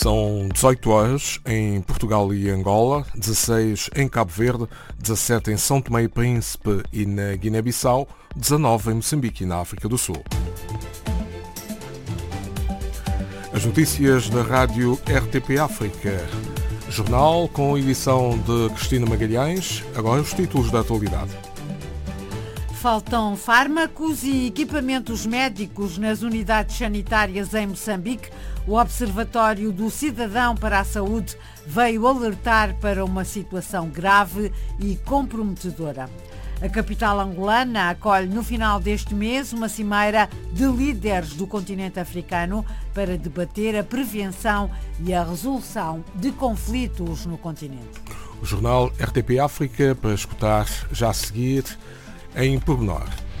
São 18 horas em Portugal e Angola, 16 em Cabo Verde, 17 em São Tomé e Príncipe e na Guiné-Bissau, 19 em Moçambique e na África do Sul. As notícias da rádio RTP África. Jornal com edição de Cristina Magalhães. Agora os títulos da atualidade. Faltam fármacos e equipamentos médicos nas unidades sanitárias em Moçambique. O Observatório do Cidadão para a Saúde veio alertar para uma situação grave e comprometedora. A capital angolana acolhe no final deste mês uma cimeira de líderes do continente africano para debater a prevenção e a resolução de conflitos no continente. O jornal RTP África para escutar já a seguir em pormenor.